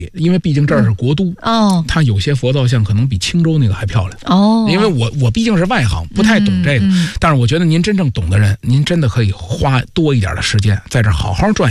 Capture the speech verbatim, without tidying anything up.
因为毕竟这儿是国都哦， 它有些佛造像可能比青州那个还漂亮哦。 因为我我毕竟是外行，不太懂这个， 嗯嗯、 但是我觉得您真正懂的人，您真的可以花多一点的时间在这儿好好转。